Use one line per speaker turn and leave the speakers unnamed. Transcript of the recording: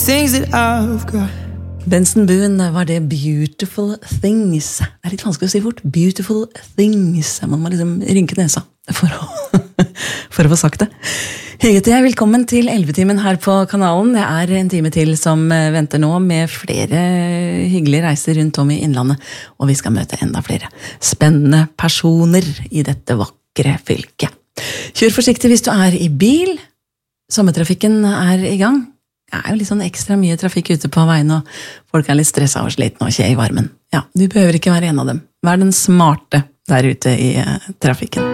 Things that I've got.
Benson Boone var det Beautiful Things. Det er litt vanskelig å si fort. Beautiful Things. Man må liksom rynke nesa for å få sagt det. Hei til jeg, velkommen til 11-timen her på kanalen. Det er en time til som venter nå med flere hyggelige reiser rundt om i innlandet. Og vi skal møte enda flere spennende personer i dette vakre fylket. Kjør forsiktig hvis du er i bil. Sommertrafikken er i gang. Det er jo litt sånn ekstra mye trafikk ute på veien, og folk er litt stresset og slitne og kje i varmen. Ja, du behøver ikke være en av dem. Vær den smarte der ute i trafikken.